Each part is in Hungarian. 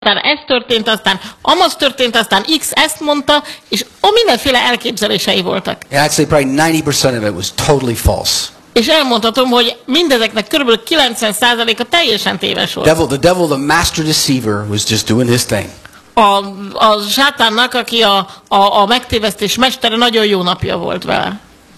ez történt, aztán amaz történt, aztán X ezt mondta, és mindenféle elképzelései voltak. And I'd say probably 90% of it was totally false. És elmondhatom, hogy mindezeknek kb. 90%-a teljesen téves volt. The devil, the master deceiver, was just doing his thing. A sátánnak, aki a megtévesztés mestere, nagyon jó napja volt vele.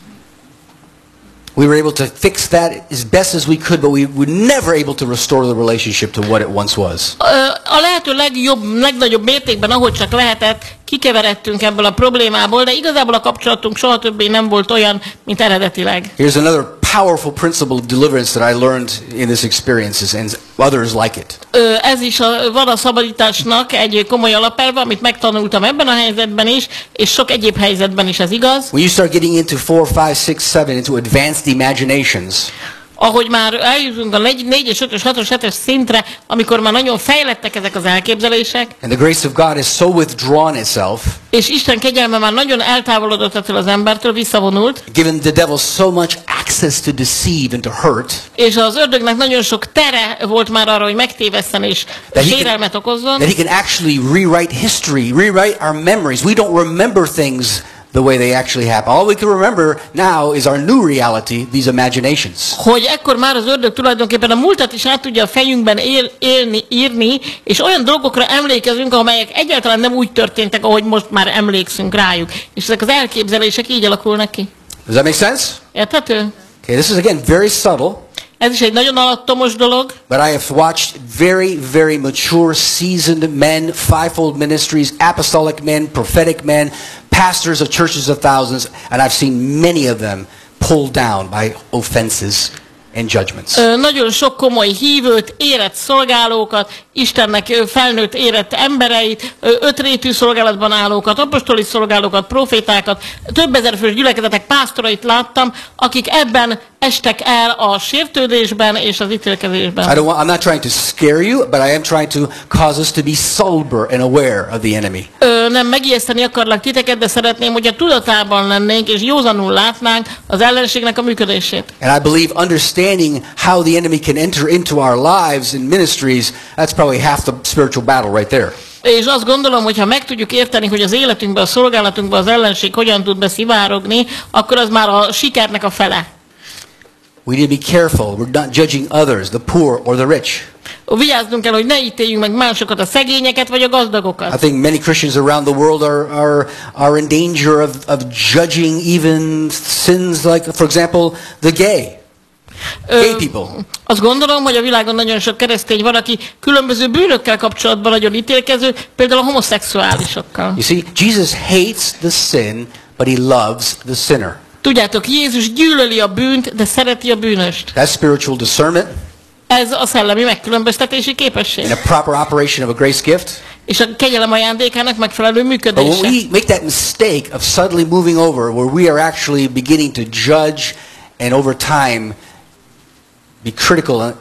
We were able to fix that as best as we could, but we were never able to restore the relationship to what it once was. A lehető legnagyobb mértékben, ahogy csak lehetett, kikeveredtünk ebből a problémából, de igazából a kapcsolatunk soha többé nem volt olyan, mint eredetileg. Here's another powerful principle of deliverance that I learned in this experience, and others like it. Ez is van a szabadításnak egy komoly alapelve, amit megtanultam ebben a helyzetben is, és sok egyéb helyzetben is ez igaz. When you start getting into 4, 5, 6, 7, into advanced imaginations, ahogy már eljutunk a 4-es, 5-ös, 6-os, 7-es szintre, amikor már nagyon fejlettek ezek az elképzelések, and the grace of God is so withdrawn itself, és Isten kegyelme már nagyon eltávolodott ettől az embertől, visszavonult, given the devil so much access to deceive and to hurt, és az ördögnek nagyon sok tere volt már arra, hogy megtévesszen és sérelmet okozzon, that he can actually rewrite history, rewrite our memories. We don't remember things the way they actually happen. All we can remember now is our new reality, these imaginations. Hogy ekkor már az ördög tulajdonképpen a múltat is át tudja a fejünkben írni, és olyan dolgokra emlékezünk, amelyek egyáltalán nem úgy történtek, ahogy most már emlékszünk rájuk. És ezek az elképzelések így alakulnak ki. Does that make sense? Érthető? Okay, this is again very subtle. Ez is egy nagyon alattomos dolog. But I have watched very, very mature, seasoned men, fivefold ministries, apostolic men, prophetic men, pastors of churches of thousands, and I've seen many of them pulled down by offenses and judgments. Nagyon sok komoly hívőt, érett szolgálókat, Istennek felnőtt érett embereit, ötrétű szolgálatban állókat, apostoli szolgálókat, profétákat, több ezer fős gyülekezetek pásztorait láttam, akik ebben estek el a sértődésben és az ítélkezésben. I'm not trying to scare you, but I am trying to cause us to be sober and aware of the enemy. Nem megijeszteni akarlak titeket, de szeretném, hogy a tudatában lennénk és józanul látnánk az ellenségnek a működését. And I believe understanding how the enemy can enter into our lives and ministries, that's probably half the spiritual battle right there. És azt gondolom, hogy ha meg tudjuk érteni, hogy az életünkbe, a szolgálatunkba az ellenség hogyan tud beszivárogni, akkor az már a sikernek a fele. We need to be careful. We're not judging others, the poor or the rich. Vigyázzunk kell, hogy ne ítéljünk meg másokat, a szegényeket vagy a gazdagokat. I think many Christians around the world are in danger of judging even sins like, for example, the gay people. Azt gondolom, hogy a világon nagyon sok keresztény van, aki különböző bűnökkel kapcsolatban nagyon ítélkező, például a homoszexuálisokkal. You see, Jesus hates the sin, but he loves the sinner. Tudjátok, Jézus gyűlöli a bűnt, de szereti a bűnöst. That's spiritual discernment. Ez a szellemi megkülönböztetési képesség. And a proper operation of a grace gift. És a kegyelem ajándékának megfelelő But when működése. we make that mistake of suddenly moving over, where we are actually beginning to judge and over time be critical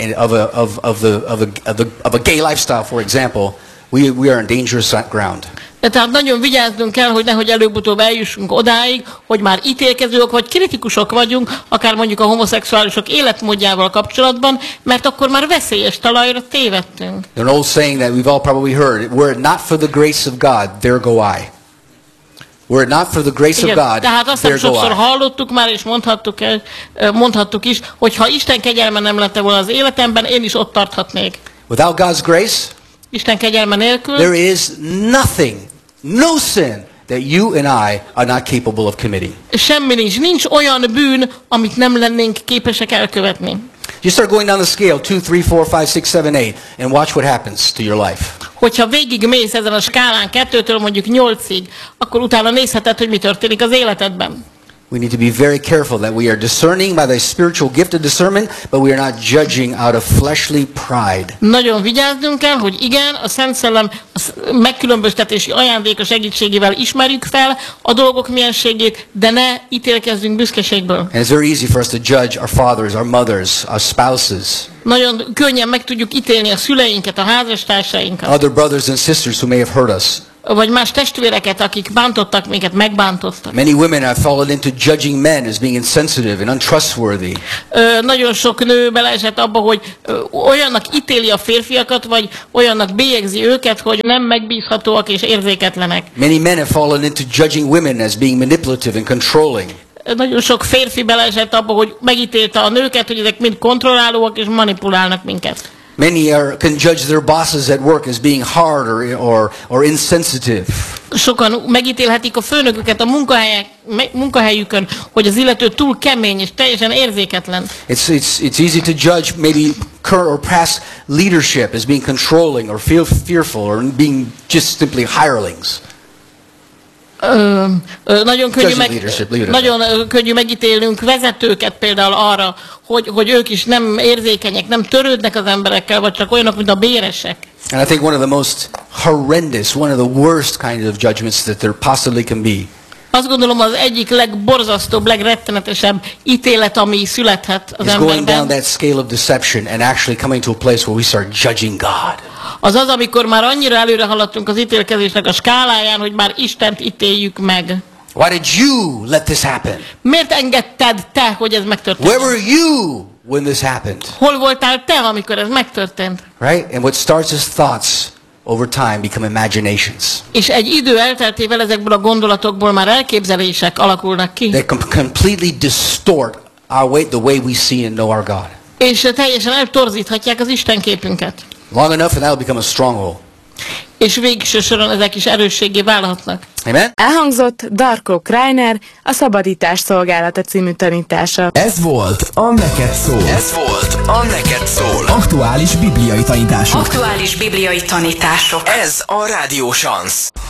of a gay lifestyle, for example, we are on dangerous ground. Tehát nagyon vigyáznunk kell, hogy nehogy előbb-utóbb eljussunk odáig, hogy már ítélkezők vagy kritikusok vagyunk, akár mondjuk a homoszexuálisok életmódjával kapcsolatban, mert akkor már veszélyes talajra tévedtünk. There's an old saying that we've all probably heard, were it not for the grace of God, there go I. Were it not for the grace of God, tehát azt there go sokszor I. hallottuk már, és mondhattuk is, hogy ha Isten kegyelme nem lett volna az életemben, én is ott tarthatnék. Without God's grace, Isten kegyelme nélkül there is nothing, no sin that you and I are not capable of committing. semmi nincs olyan bűn, amit nem lennénk képesek elkövetni. You start going down the scale, 2, 3, 4, 5, 6, 7, 8, and watch what happens to your life. Hogyha végig mész ezen a skálán 2-től mondjuk 8-ig, akkor utána nézheted, hogy mi történik az életedben. We need to be very careful that we are discerning by the spiritual gift of discernment, but we are not judging out of fleshly pride. Nagyon vigyáznunk kell, hogy igen, a Szent Szellem megkülönböztetési ajándéka segítségével ismerjük fel a dolgok mienségét, de ne ítélkezzünk büszkeségből. And it's very easy for us to judge our fathers, our mothers, our spouses. Nagyon könnyen meg tudjuk ítélni a szüleinket, a házastársainkat. Other brothers and sisters who may have hurt us. Vagy más testvéreket, akik bántottak minket, megbántottak. Many women have fallen into judging men as being insensitive and untrustworthy. Nagyon sok nő beleesett abba, hogy olyannak ítéli a férfiakat, vagy olyannak bélyegzi őket, hogy nem megbízhatóak és érzéketlenek. Many men have fallen into judging women as being manipulative and controlling. Nagyon sok férfi beleesett abba, hogy megítélte a nőket, hogy ezek mind kontrollálóak és manipulálnak minket. Many can judge their bosses at work as being hard or insensitive. Sokan megítélhetik a főnököket a munkahelyükön, hogy az illető túl kemény és teljesen érzéketlen. It's easy to judge maybe current or past leadership as being controlling or fearful or being just simply hirelings. Nagyon könnyű megítélnünk vezetőket például arra, hogy ők is nem érzékenyek, nem törődnek az emberekkel, vagy csak olyanok, mint a béresek. And I think one of the most horrendous, one of the worst kind of judgments that there possibly can be. Azt gondolom, az egyik legborzasztóbb, legrettenetesebb ítélet, ami születhet az emberben. Going down that scale of deception and actually coming to a place where we start judging God. Az, amikor már annyira előre haladtunk az ítélkezésnek a skáláján, hogy már Istent ítéljük meg. Why did you let this happen? Miért engedted te, hogy ez megtörtént? Where were you when this happened? Hol voltál te, amikor ez megtörtént? Right? And what starts as thoughts over time become imaginations. És egy idő elteltével ezekből a gondolatokból már elképzelések alakulnak ki. They completely distort the way we see and know our God. És teljesen eltorzíthatják az Isten képünket. Long enough and that will become a stronghold. És végső soron ezek is erősségé válhatnak. Amen? Elhangzott Darko Kreiner, a Szabadítás Szolgálata című tanítása. Ez volt a Neked Szól. Ez volt a Neked Szól. Aktuális bibliai tanítások. Aktuális bibliai tanítások. Ez a Rádió Szansz.